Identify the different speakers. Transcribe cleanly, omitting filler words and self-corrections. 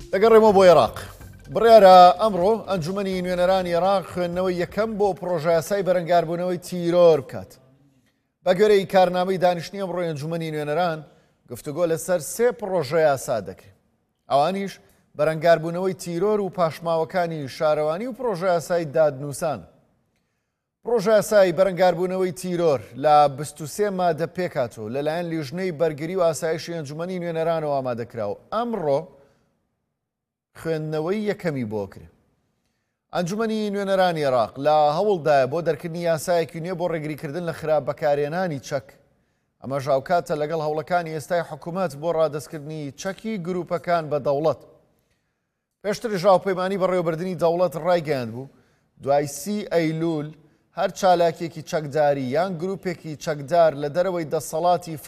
Speaker 1: دەگەڕێمەوە بۆ عێراق. بڕیارە ئەمڕۆ ئەنجومەنی نوێنەرانی عێراق خوێندنەوەی یەکەم بۆ پرۆژە یاسای بەرەنگاربوونەوەی تیرۆر بکات. بە گوێرەی کارنامەی دانیشتنی ئەمڕۆی ئەنجومەنی نوێنەران گفتوگۆ لەسەر 3 پرۆژە یاسا دەکرێت. ئەوانیش بەرەنگاربوونەوەی تیرۆر و پاشماوەکانی شارەوانی و پرۆژە یاسای دادنووسان. پرۆژە یاسای بەرەنگاربوونەوەی تیرۆر لە 23 مادە پێکاتەوە لەلایەن لیژنەی بەرگری و ئاسایشی ئەنجومەنی نوێنەرانەوە ئامادەکراوە. ئەمڕۆ خوێندنەوەی یەکەمی بۆ کرد. ئەنجومەنی نوێنەرانی عێراق لە هەوڵدایە بۆ دەرکردنی یاسایەکی نوێ بۆ ڕێگریکردن لە خراپ بەکارهێنانی چەک. ئەمە ژاوکاتە لەگەڵ هەوڵەکانی ئێستای حکوومەت بۆ ڕادەستکردنی چەکی گروپەکان بە دەوڵەت. پێشتر ژاوپەیمانی بەڕێوەبردننی دەوڵەت ڕایگەیاند بوو دوای 30 ئەیلول هەر چالاکێکی چەکداری یان گروپێکی چەکدار لە دەرەوەی دەسەڵاتی